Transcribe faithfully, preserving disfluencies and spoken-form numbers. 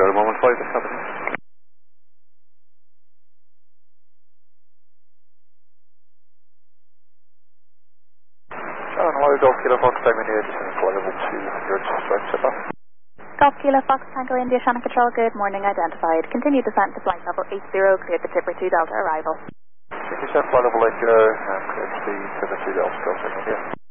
Sierra one one five, that's happening. Sean, I'll go Kilo Fox, I'm in here, just in flight level two hundred, strike set up. Golf Kilo Fox, Tango India, Shannon Control, good morning, identified. Continue descent to flight level eight zero, cleared the Tipper two Delta arrival. If you set flight level eight zero, and clear to the Tipper two Delta, India.